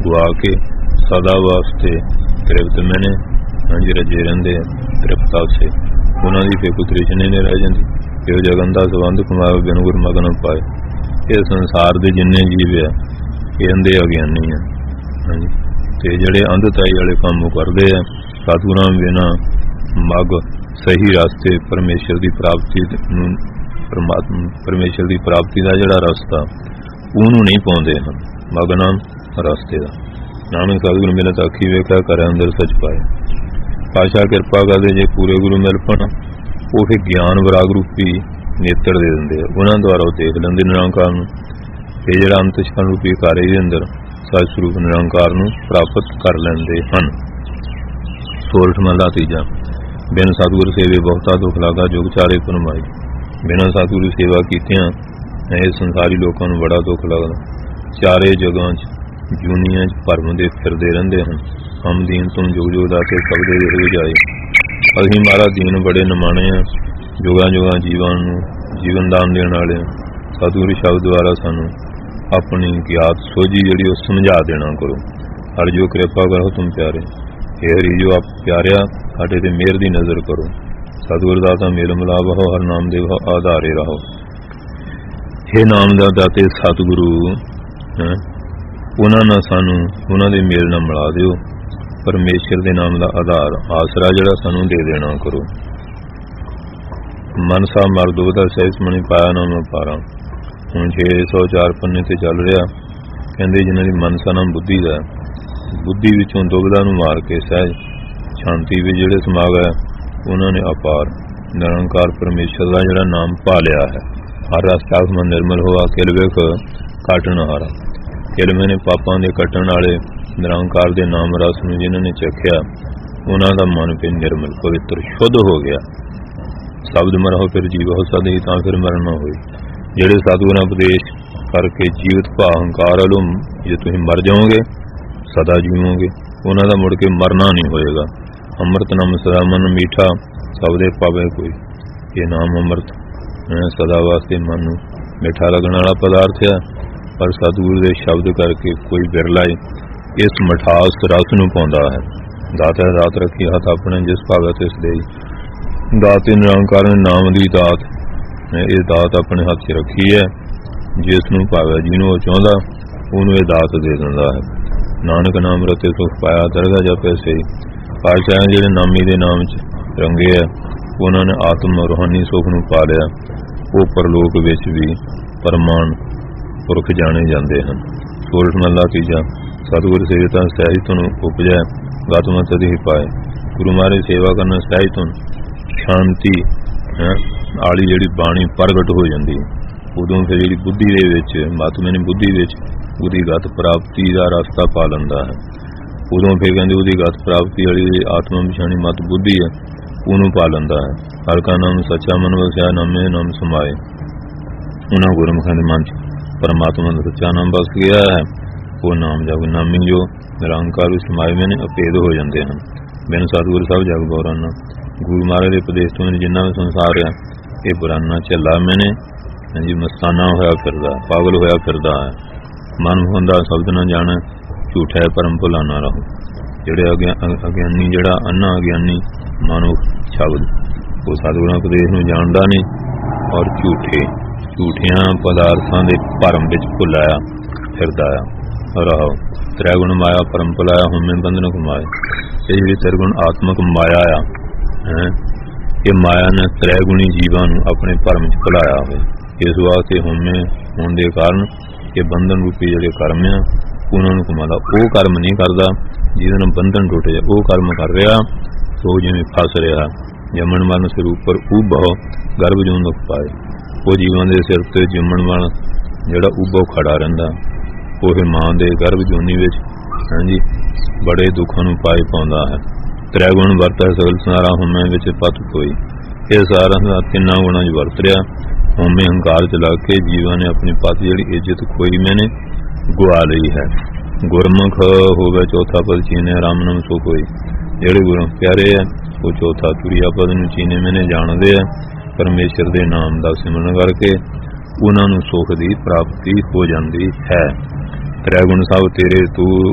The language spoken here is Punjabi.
ਗੁਆ ਕੇ ਸਦਾ ਵਾਸਤੇ ਤ੍ਰਿਪਤ ਮੈਨੇ ਹਾਂਜੀ ਰਜੇ ਰਹਿੰਦੇ ਤ੍ਰਿਪਤਾ ਸੇ ਉਹਨਾਂ ਦੀ ਫੇਰ ਕੋਈ ਤ੍ਰਿਸ਼ਨਾ ਨਹੀਂ ਰਹਿ ਜਾਂਦੀ। ਇਹੋ ਜਗਨ ਦਾ ਸੰਬੰਧ ਕਮਾਵੇ ਬਿਨ ਗੁਰਮਤਿ ਨ ਪਾਏ। ਇਹ ਸੰਸਾਰ ਦੇ ਜਿੰਨੇ ਜੀਵ ਆ ਇਹ ਅੰਧੇ ਅਗਿਆਨੀ ਆ ਹਾਂਜੀ, ਤੇ ਜਿਹੜੇ ਅੰਧਤਾਈ ਵਾਲੇ ਕੰਮ ਕਰਦੇ ਆ ਸਤਿਗੁਰਾਂ ਬਿਨਾਂ ਮੱਗ ਸਹੀ ਰਸਤੇ ਪਰਮੇਸ਼ਰ ਦੀ ਪ੍ਰਾਪਤੀ ਨੂੰ ਪਰਮੇਸ਼ਰ ਦੀ ਪ੍ਰਾਪਤੀ ਦਾ ਜਿਹੜਾ ਰਸਤਾ ਉਹਨੂੰ ਨਹੀਂ ਪਾਉਂਦੇ ਹਨ। ਮਗ ਨਾਮ ਰਸਤੇ ਦਾ ਨਾਨਕ ਸਤਿਗੁਰੂ ਮਿਲਤ ਆਖੀ ਵੇਖਿਆ ਕਰੇ ਅੰਦਰ ਸੱਚ ਪਾਏ। ਪਾਤਸ਼ਾਹ ਕਿਰਪਾ ਕਰਦੇ ਜੇ ਪੂਰੇ ਗੁਰੂ ਮਿਲ ਪਣ ਉਹ ਫਿਰ ਗਿਆਨ ਵਿਰਾਗ ਰੂਪੀ ਨੇਤਰ ਦੇ ਦਿੰਦੇ ਆ, ਉਹਨਾਂ ਦੁਆਰਾ ਉਹ ਦੇਖ ਲੈਂਦੇ ਨਿਰੰਕਾਰ ਨੂੰ। ਇਹ ਜਿਹੜਾ ਅੰਤਿਸ਼ਕਨ ਰੂਪੀ ਕਾਰੇ ਦੇ ਅੰਦਰ ਸੱਚ ਸਰੂਪ ਨਿਰੰਕਾਰ ਨੂੰ ਪ੍ਰਾਪਤ ਕਰ ਲੈਂਦੇ ਹਨ। ਸੋਰਠ ਮਹਲਾ ਤੀਜਾ। ਬਿਨ ਸਤਿਗੁਰ ਸੇਵੇ ਬਹੁਤਾ ਦੁੱਖ ਲਾਗਾ ਜੁਗ ਚਾਰੇ ਪਰਮਾਈ। ਬਿਨਾਂ ਸਤਿਗੁਰੂ ਸੇਵਾ ਕੀਤਿਆਂ ਇਹ ਸੰਸਾਰੀ ਲੋਕਾਂ ਨੂੰ ਬੜਾ ਦੁੱਖ ਲੱਗਦਾ। ਚਾਰੇ ਜਗ੍ਹਾ 'ਚ ਜੂਨੀਆਂ 'ਚ ਭਰਮ ਦੇ ਫਿਰਦੇ ਰਹਿੰਦੇ ਹਨ। ਹਮ ਦੀਨ ਤੁਮ ਜੁਗ ਜੁਗ ਦਾਤੇ ਸਭ ਦੇ ਹੋ ਜਾਏ। ਅਸੀਂ ਮਹਾਰਾਜ ਦੀਨ ਬੜੇ ਨਿਮਾਣੇ ਆ, ਜੁਗਾਂ ਜੁਗਾਂ ਜੀਵਾਂ ਨੂੰ ਜੀਵਨ ਦਾਨ ਦੇਣ ਵਾਲੇ ਆ। ਸਤਿਗੁਰੂ ਸ਼ਬਦ ਦੁਆਰਾ ਸਾਨੂੰ ਆਪਣੀ ਗਿਆਤ ਸੋਝੀ ਜਿਹੜੀ ਉਹ ਸਮਝਾ ਦੇਣਾ ਕਰੋ। ਹਰ ਜੋ ਕਿਰਪਾ ਕਰੋ ਤੁਮ ਪਿਆਰੇ। ਇਹ ਹਰੀ ਜੋ ਆਪ ਪਿਆਰਿਆ ਸਾਡੇ ਤੇ ਮਿਹਰ ਦੀ ਨਜ਼ਰ ਕਰੋ। ਸਤਿਗੁਰ ਦਾਤਾ ਮੇਲ ਮਿਲਾਪ ਹੋ ਹਰ ਨਾਮ ਦੇ ਆਧਾਰੇ ਰਹੋ। ਇਹ ਨਾਮ ਦਾ ਦਾਤੇ ਸਤਿਗੁਰੂ ਉਹਨਾਂ ਨਾਲ ਸਾਨੂੰ ਉਹਨਾਂ ਦੇ ਮੇਲ ਨਾਲ ਮਿਲਾ ਦਿਓ। ਪਰਮੇਸ਼ਰ ਦੇ ਨਾਮ ਦਾ ਆਧਾਰ ਆਸਰਾ ਜਿਹੜਾ ਸਾਨੂੰ ਦੇ ਦੇਣਾ ਕਰੋ। ਮਨਸਾ ਮਰਦੋ ਦਾ ਸਹਿਜ ਮਣੀ ਪਾਇਆ ਨਾਮ ਪਾਰਾ। ਹੁਣ 604 ਪੰਨੇ ਤੇ ਚੱਲ ਰਿਹਾ। ਕਹਿੰਦੇ ਜਿਨ੍ਹਾਂ ਦੀ ਮਨਸਾ ਨਾਮ ਬੁੱਧੀ ਦਾ, ਬੁੱਧੀ ਵਿੱਚੋਂ ਦੁਬਿਧਾ ਨੂੰ ਮਾਰ ਕੇ ਸਹਿਜ ਸ਼ਾਂਤੀ ਵਿੱਚ ਜਿਹੜੇ ਸਮਾ ਗਏ ਉਹਨਾਂ ਨੇ ਅਪਾਰ ਨਿਰੰਕਾਰ ਪਰਮੇਸ਼ਰ ਦਾ ਜਿਹੜਾ ਨਾਮ ਪਾ ਲਿਆ ਹੈ। ਹਰ ਰਸਤਾ ਮਨ ਨਿਰਮਲ ਹੋਆ ਕਿਲ ਵੇਖ ਕੱਟਣ ਹਾਰਾ। ਕਿਲਵੇਂ ਨੇ ਪਾਪਾਂ ਦੇ ਕੱਟਣ ਵਾਲੇ ਨਿਰੰਕਾਰ ਦੇ ਨਾਮ ਰਸ ਨੂੰ ਜਿਨ੍ਹਾਂ ਨੇ ਚੱਖਿਆ ਉਹਨਾਂ ਦਾ ਮਨ ਫਿਰ ਨਿਰਮਲ ਪਵਿੱਤਰ ਸ਼ੁੱਧ ਹੋ ਗਿਆ। ਸ਼ਬਦ ਮਰੋ ਫਿਰ ਜੀਵੋ ਸਦਾ ਤਾਂ ਫਿਰ ਮਰਨ ਨਾ ਹੋਈ। ਜਿਹੜੇ ਸਤਿਗੁਰਾਂ ਉਪਦੇਸ਼ ਕਰਕੇ ਜੀਵਤ ਭਾ ਹੰਕਾਰ ਵੱਲੋਂ ਜੇ ਤੁਸੀਂ ਮਰ ਜਾਓਗੇ ਸਦਾ ਜੀਵੋਗੇ, ਉਹਨਾਂ ਦਾ ਮੁੜ ਕੇ ਮਰਨਾ ਨਹੀਂ ਹੋਏਗਾ। ਅੰਮ੍ਰਿਤ ਨਾਮ ਸਦਾ ਮਨ ਮੀਠਾ ਸਭ ਦੇ ਪਾਵੇ ਕੋਈ। ਇਹ ਨਾਮ ਅੰਮ੍ਰਿਤ ਸਦਾ ਵਾਸਤੇ ਮਨ ਨੂੰ ਮਿੱਠਾ ਲੱਗਣ ਵਾਲਾ ਪਦਾਰਥ ਹੈ, ਪਰ ਸਤਿਗੁਰੂ ਦੇ ਸ਼ਬਦ ਕਰਕੇ ਕੋਈ ਬਿਰਲਾ ਇਸ ਮਿਠਾਸ ਰਸ ਨੂੰ ਪਾਉਂਦਾ ਹੈ। ਦਾਤਾ ਦਾਤ ਰੱਖੀ ਹੱਥ ਆਪਣੇ ਜਿਸ ਭਾਗਤ ਇਸ ਦੇ। ਦਾਤੇ ਨਿਰੰਕਾਰ ਨੇ ਨਾਮ ਦੀ ਦਾਤ ਇਹ ਦਾਤ ਆਪਣੇ ਹੱਥ 'ਚ ਰੱਖੀ ਹੈ। ਜਿਸ ਨੂੰ ਭਾਵੇਂ ਜਿਹਨੂੰ ਉਹ ਚਾਹੁੰਦਾ ਉਹਨੂੰ ਇਹ ਦਾਤ ਦੇ ਦਿੰਦਾ ਹੈ। ਨਾਨਕ ਨਾਮ ਰਤੇ ਸੁਖ ਪਾਇਆ ਦਰਗਾਹ ਜਪੇ ਸੇ। ਪਾਤਸ਼ਾਹ ਜਿਹੜੇ ਨਾਮੀ ਦੇ ਨਾਮ 'ਚ ਰੰਗੇ ਆ ਉਹਨਾਂ ਨੇ ਆਤਮ ਰੂਹਾਨੀ ਸੁਖ ਨੂੰ ਪਾ ਲਿਆ। ਉਹ ਪਰਲੋਕ ਵਿੱਚ ਵੀ ਪਰਮਾਨ ਪੁਰਖ ਜਾਣੇ ਜਾਂਦੇ ਹਨ। ਸੋਰਠ ਮਹਲਾ ਤੀਜਾ। ਸਤਿਗੁਰ ਸੇਵਤਾ ਸਹਿਜ ਤੁਨ ਉਪਜੈ ਗਤਮਤ ਦੀ ਪਾਏ। ਗੁਰੂ ਮਹਾਰਾਜ ਸੇਵਾ ਕਰਨਾ ਸਹਿਜ ਤੁਨ ਸ਼ਾਂਤੀ ਆਲੀ ਜਿਹੜੀ ਬਾਣੀ ਪ੍ਰਗਟ ਹੋ ਜਾਂਦੀ ਉਦੋਂ ਫਿਰ ਜਿਹੜੀ ਬੁੱਧੀ ਦੇ ਵਿੱਚ ਮਹਾਤਮਾ ਬੁੱਧੀ ਵਿੱਚ ਉਹਦੀ ਗਤ ਪ੍ਰਾਪਤੀ ਦਾ ਰਸਤਾ ਪਾ ਲੈਂਦਾ ਹੈ। ਉਦੋਂ ਫਿਰ ਕਹਿੰਦੇ ਉਹਦੀ ਗਤ ਪ੍ਰਾਪਤੀ ਵਾਲੀ ਆਤਮਾ ਵਿਛਾਣੀ ਮਤ ਬੁੱਧੀ ਹੈ ਉਹਨੂੰ ਪਾ ਲੈਂਦਾ ਹੈ। ਹਰ ਕਾ ਨਾਮ ਸੱਚਾ ਮਨ ਵਸਿਆ ਨਾਮੇ ਨਾਮ ਸਮਾਏ। ਉਹਨਾਂ ਗੁਰਮੁਖਾਂ ਦੇ ਮਨ 'ਚ ਪਰਮਾਤਮਾ ਦਾ ਸੱਚਾ ਨਾਮ ਵਸ ਗਿਆ ਹੈ। ਉਹ ਨਾਮ ਜਗ ਨਾਮੀ ਜੋ ਨਿਰੰਕਾਰ ਵਿੱਚ ਸਮਾਏ ਨੇ ਅਭੇਦ ਹੋ ਜਾਂਦੇ ਹਨ। ਬਿਨ ਸਤਿਗੁਰ ਸਭ ਜਗ ਬਰਾਨਾ। ਗੁਰੂ ਮਹਾਰਾਜ ਦੇ ਉਪਦੇਸ਼ ਤੋਂ ਜਿੰਨਾ ਵੀ ਸੰਸਾਰ ਆ ਇਹ ਬਰਾਨਾ ਝੱਲਾ ਮੈਨੇ ਹਾਂਜੀ ਮਸਤਾਨਾ ਹੋਇਆ ਫਿਰਦਾ, ਪਾਗਲ ਹੋਇਆ ਫਿਰਦਾ ਹੈ। ਮਨ ਹੁੰਦਾ ਸ਼ਬਦ ਨਾ ਜਾਣ ਝੂਠਾ ਭਰਮ ਭੁਲਾ ਨਾ ਰਹੋ। ਜਿਹੜੇ ਅਗਿਆਨੀ ਜਿਹੜਾ ਅੰਨਾ ਅਗਿਆਨੀ ਮਨੁੱਖ ਸ਼ਬਦ ਉਹ ਸਤਿਗੁਰਾਂ ਉਪਦੇਸ਼ ਨੂੰ ਜਾਣਦਾ ਨਹੀਂ ਔਰ ਝੂਠਿਆਂ ਪਦਾਰਥਾਂ ਦੇ ਭਰਮ ਵਿੱਚ ਭੁਲਾਇਆ ਫਿਰਦਾ ਆ ਰਹੋ। ਤ੍ਰੈਗੁਣ ਮਾਇਆ ਭਰਮ ਭੁਲਾਇਆ ਹੋਮੇ ਬੰਧਨ ਕਮਾਏ। ਇਹ ਜਿਹੜੀ ਤ੍ਰਿਗੁਣ ਆਤਮਕ ਮਾਇਆ ਆ ਇਹ ਮਾਇਆ ਨੇ ਤ੍ਰੈਗੁਣੀ ਜੀਵਾਂ ਨੂੰ ਆਪਣੇ ਭਰਮ 'ਚ ਭੁਲਾਇਆ ਹੋਇਆ। ਇਸ ਵਾਸਤੇ ਹੋਮੇ ਹੋਣ ਦੇ ਕਾਰਨ ਇਹ ਬੰਧਨ ਰੂਪੀ ਜਿਹੜੇ ਕਰਮ ਆ ਉਹਨਾਂ ਨੂੰ ਕਮਾਉਂਦਾ। ਉਹ ਕਰਮ ਨਹੀਂ ਕਰਦਾ ਜਿਹਦੇ ਨਾਲ ਬੰਧਨ ਟੁੱਟ ਜਾਏ। ਉਹ ਕਰਮ ਕਰ ਰਿਹਾ ਸੋ ਜਿਵੇਂ ਫਸ ਰਿਹਾ। ਜੰਮਣ ਮਰਨ ਸਰੂਪ ਪਰ ਉਭੋ ਗਰਭ ਜੂੰ ਦੁੱਖ ਪਾਏ। ਉਹ ਜੀਵਾਂ ਦੇ ਸਿਰ ਤੇ ਜੰਮਣ ਵਾਲਾ ਜਿਹੜਾ ਉਭੋ ਖੜਾ ਰਹਿੰਦਾ ਉਹ ਮਾਂ ਦੇ ਗਰਭ ਜੂਨੀ ਵਿੱਚ ਹਾਂਜੀ ਬੜੇ ਦੁੱਖਾਂ ਨੂੰ ਪਾਏ ਪਾਉਂਦਾ ਹੈ। ਤ੍ਰੈਗੁਣ ਵਰਤਿਆ ਸਗਲ ਸਾਰਾ ਹੋਮੇ ਵਿੱਚ ਪਤ ਕੋਈ। ਇਹ ਸਾਰਾ ਤਿੰਨਾਂ ਗੁਣਾਂ 'ਚ ਵਰਤ ਰਿਹਾ। ਹੋਮੇ ਹੰਕਾਰ ਚਲਾ ਕੇ ਜੀਵਾਂ ਨੇ ਆਪਣੀ ਪਤ ਜਿਹੜੀ ਇੱਜ਼ਤ ਖੋਈ ਮੈਨੇ ਗੁਆ ਲਈ ਹੈ। ਗੁਰਮੁਖ ਹੋਵੇ ਚੌਥਾ ਪਦ ਚੀਨੇ ਰਾਮ ਨਾਮ ਸੋ ਕੋਈ। ਜਿਹੜੇ ਗੁਰੂ ਪਿਆਰੇ ਆ ਉਹ ਚੌਥਾ ਤੁਰੀਆ ਪਦ ਨੂੰ ਚੀਨੇ ਮੈਨੇ ਜਾਣਦੇ ਆ। ਪਰਮੇਸ਼ਰ ਦੇ ਨਾਮ ਦਾ ਸਿਮਰਨ ਕਰਕੇ ਉਹਨਾਂ ਨੂੰ ਸੁਖ ਦੀ ਪ੍ਰਾਪਤੀ ਹੋ ਜਾਂਦੀ ਹੈ। ਤ੍ਰੈਗੁਣ ਸਭ ਤੇਰੇ ਤੂੰ